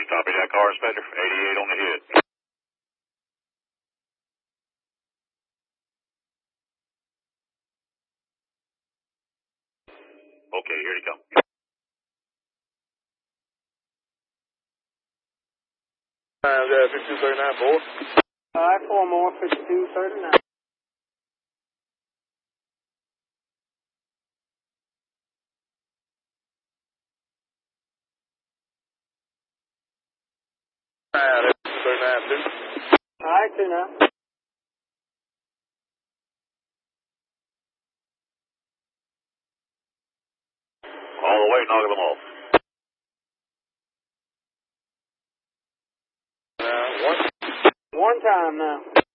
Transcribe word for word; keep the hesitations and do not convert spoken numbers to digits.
Copy that, car inspector. eighty-eight on the hit. Okay, here you come. I've got fifty-two thirty-nine, four. All right, four more, fifty-two thirty-nine. fifty-two thirty-nine, two. All right, two now. All the way, knocking them off. Uh, one. One time now.